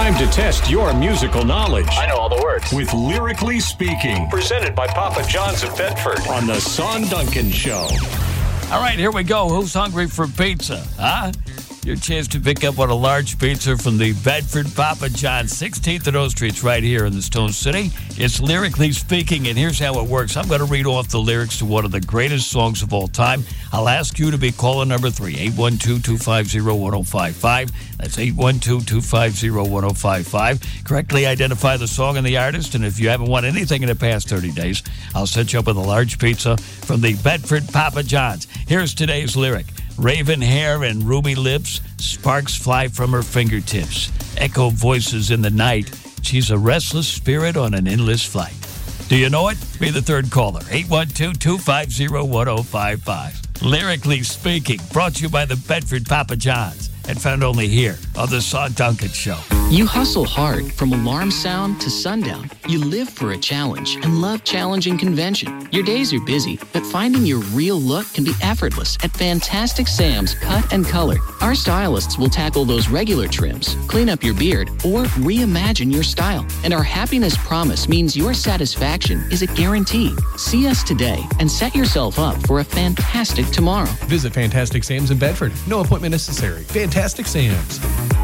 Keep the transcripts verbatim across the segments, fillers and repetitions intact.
Time to test your musical knowledge. I know all the words. With Lyrically Speaking. Presented by Papa John's of Bedford. On the Son Duncan Show. All right, here we go. Who's hungry for pizza? Huh? Your chance to pick up on a large pizza from the Bedford Papa John's, sixteenth and O Streets right here in the Stone City. It's Lyrically Speaking, and here's how it works. I'm going to read off the lyrics to one of the greatest songs of all time. I'll ask you to be caller number three, eight one two, two five zero, one zero five five. That's eight one two, two five zero, one zero five five. Correctly identify the song and the artist, and if you haven't won anything in the past thirty days, I'll set you up with a large pizza from the Bedford Papa John's. Here's today's lyric. Raven hair and ruby lips, sparks fly from her fingertips. Echo voices in the night. She's a restless spirit on an endless flight. Do you know it? Be the third caller. eight one two, two five zero, one zero five five. Lyrically Speaking, brought to you by the Bedford Papa John's and found only here on the Son Duncan Show. You hustle hard from alarm sound to sundown. You live for a challenge and love challenging convention. Your days are busy, but finding your real look can be effortless at Fantastic Sam's Cut and Color. Our stylists will tackle those regular trims, clean up your beard, or reimagine your style. And our happiness promise means your satisfaction is a guarantee. See us today and set yourself up for a fantastic tomorrow. Visit Fantastic Sam's in Bedford. No appointment necessary. Fantastic Sam's.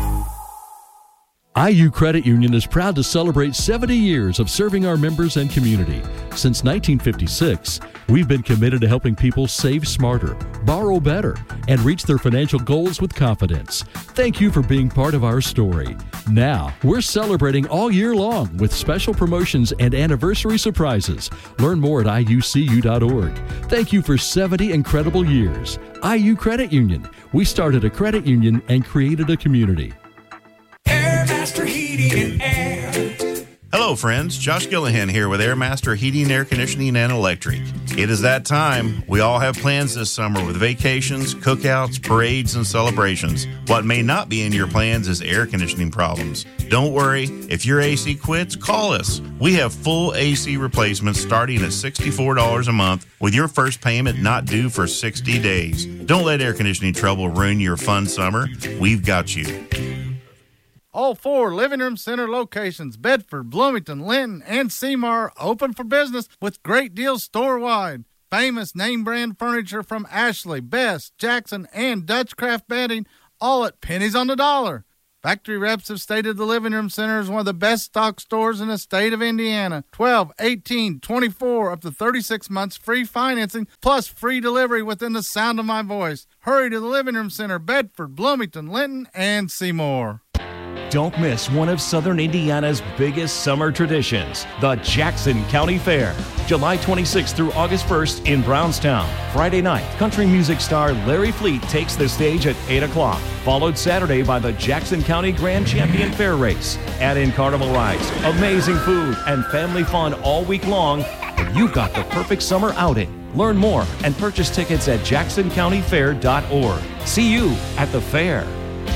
I U Credit Union is proud to celebrate seventy years of serving our members and community. Since nineteen fifty-six, we've been committed to helping people save smarter, borrow better, and reach their financial goals with confidence. Thank you for being part of our story. Now, we're celebrating all year long with special promotions and anniversary surprises. Learn more at I U C U dot org. Thank you for seventy incredible years. I U Credit Union. We started a credit union and created a community. Airmaster Heating and Air. Hello, friends. Josh Gillihan here with Airmaster Heating, Air Conditioning, and Electric. It is that time. We all have plans this summer with vacations, cookouts, parades, and celebrations. What may not be in your plans is air conditioning problems. Don't worry. If your A C quits, call us. We have full A C replacements starting at sixty-four dollars a month with your first payment not due for sixty days. Don't let air conditioning trouble ruin your fun summer. We've got you. All four Living Room Center locations, Bedford, Bloomington, Linton, and Seymour, open for business with great deals store-wide. Famous name-brand furniture from Ashley, Best, Jackson, and Dutchcraft Bedding, all at pennies on the dollar. Factory reps have stated the Living Room Center is one of the best stock stores in the state of Indiana. twelve, eighteen, twenty-four, up to thirty-six months free financing, plus free delivery within the sound of my voice. Hurry to the Living Room Center, Bedford, Bloomington, Linton, and Seymour. Don't miss one of Southern Indiana's biggest summer traditions, the Jackson County Fair. July twenty-sixth through August first in Brownstown. Friday night, country music star Larry Fleet takes the stage at eight o'clock, followed Saturday by the Jackson County Grand Champion Fair Race. Add in carnival rides, amazing food, and family fun all week long, and you've got the perfect summer outing. Learn more and purchase tickets at jackson county fair dot org. See you at the fair.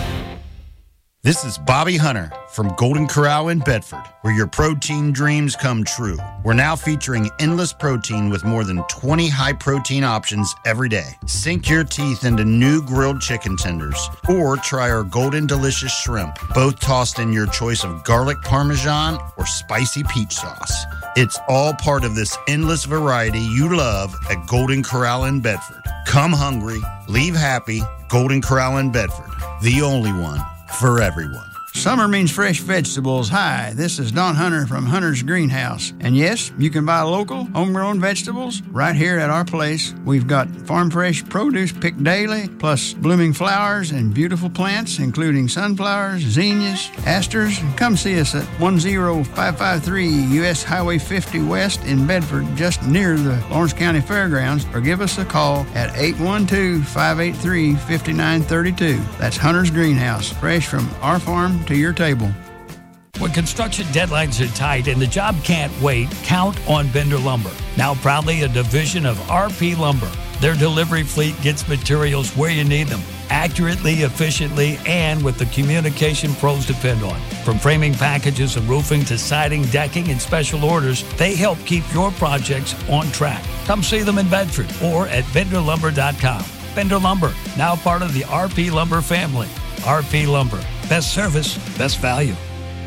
This is Bobby Hunter from Golden Corral in Bedford, where your protein dreams come true. We're now featuring endless protein with more than twenty high-protein options every day. Sink your teeth into new grilled chicken tenders, or try our Golden Delicious Shrimp, both tossed in your choice of garlic parmesan or spicy peach sauce. It's all part of this endless variety you love at Golden Corral in Bedford. Come hungry, leave happy. Golden Corral in Bedford, the only one for everyone. Summer means fresh vegetables. Hi, this is Don Hunter from Hunter's Greenhouse. And yes, you can buy local, homegrown vegetables right here at our place. We've got farm fresh produce picked daily, plus blooming flowers and beautiful plants, including sunflowers, zinnias, asters. Come see us at one oh five five three U S Highway fifty West in Bedford, just near the Lawrence County Fairgrounds, or give us a call at eight one two, five eight three, five nine three two. That's Hunter's Greenhouse, fresh from our farm to your table. When construction deadlines are tight and the job can't wait, count on Bender Lumber. Now proudly a division of R P Lumber. Their delivery fleet gets materials where you need them, accurately, efficiently, and with the communication pros depend on. From framing packages and roofing to siding, decking, and special orders, they help keep your projects on track. Come see them in Bedford or at bender lumber dot com. Bender Lumber, now part of the R P Lumber family. R P Lumber, best service, best value.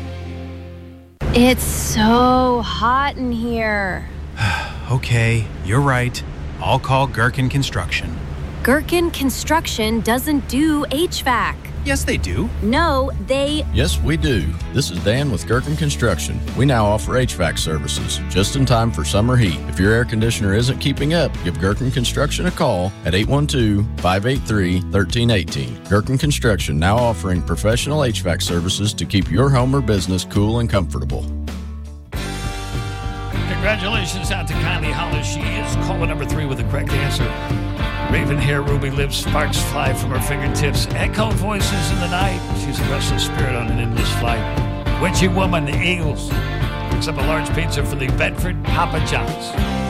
It's so hot in here. Okay, you're right. I'll call Gherkin Construction. Gherkin Construction doesn't do H V A C. Yes, they do. No, they... Yes, we do. This is Dan with Gherkin Construction. We now offer H V A C services, just in time for summer heat. If your air conditioner isn't keeping up, give Gherkin Construction a call at eight one two, five eight three, one three one eight. Gherkin Construction now offering professional H V A C services to keep your home or business cool and comfortable. Congratulations out to Kylie Hollis. She is caller number three with the correct answer. Raven hair, ruby lips, sparks fly from her fingertips. Echo voices in the night. She's a restless spirit on an endless flight. Witchy woman, the Eagles. Picks up a large pizza for the Bedford Papa John's.